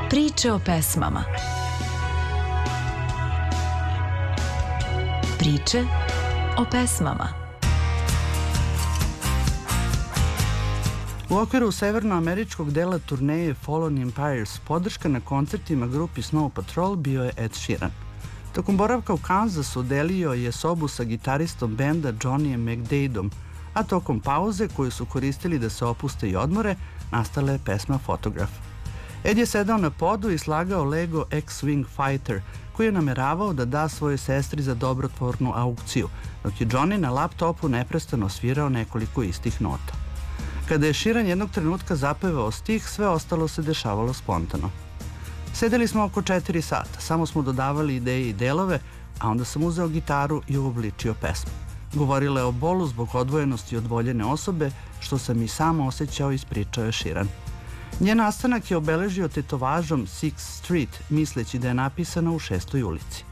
Priče o pesmama. Priče o pesmama. U okviru severnoameričkog dela turneje Fallen Empires podrška na koncertima grupi Snow Patrol bio je Ed Sheeran. Tokom boravka u Kansasu delio je sobu sa gitaristom benda Johnnyem McDaidom, a tokom pauze koju su koristili da se opuste i odmore, nastala je pesma Photograph. Ed je sedao na podu i slagao Lego X-Wing Fighter, koji je nameravao da da svojoj sestri za dobrotvornu aukciju, dok je Johnny na laptopu neprestano svirao nekoliko istih nota. Kada je Sheeran jednog trenutka zapevao stih, sve ostalo se dešavalo spontano. Sedeli smo oko 4 sata, samo smo dodavali ideje i delove, a onda sam uzeo gitaru i uobličio pesmu. Govorila je o bolu zbog odvojenosti od voljene osobe, što sam i sam osjećao, ispričao je Sheeran. Njen nastanak je obeležio tetovažom Sixth Street, misleći da je napisana u 6. ulici.